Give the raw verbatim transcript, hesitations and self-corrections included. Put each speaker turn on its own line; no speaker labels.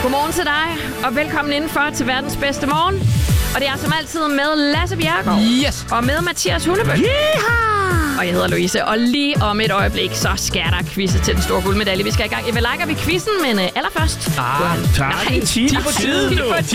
Godmorgen til dig, og velkommen indenfor til verdens bedste morgen. Og det er som altid med Lasse Bjerregaard.
Yes.
Og med Mathias Hundebøl.
Yeehaw!
Og jeg hedder Louise, og lige om et øjeblik, så skal der quizze til den store guldmedalje. Vi skal i gang. Jeg vil like vi quizzen, men uh, allerførst...
Ah, tak.
Nej,
ti på tide, du.